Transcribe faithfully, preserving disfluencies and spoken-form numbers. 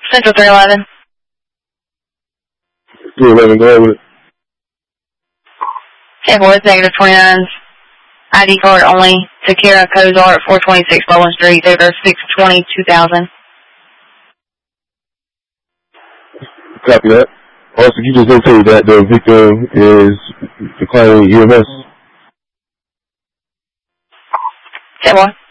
Central three eleven. three eleven, go ahead with it. ten four, negative twenty-nines. I D card only. Takira Kozar at four twenty-six Baldwin Street, over six twenty, two thousand. Copy that. Also, you just indicated that the victim is declining E M S. ten one.